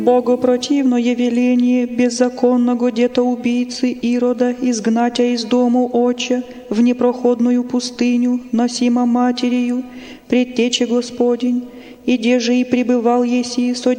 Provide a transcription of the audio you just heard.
Богопротивное явление беззаконного детоубийцы Ирода изгнатя из дому отча в непроходную пустыню, носимо матерью, предтече Господень, и де же и пребывал еси со